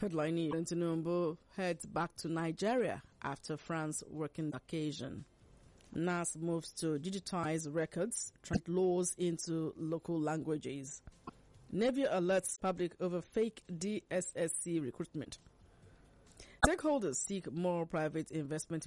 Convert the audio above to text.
Headline news: Tinubu heads back to Nigeria after France working occasion. NAS moves to digitize records, translate laws into local languages. Navy alerts public over fake DSSC recruitment. Stakeholders seek more private investment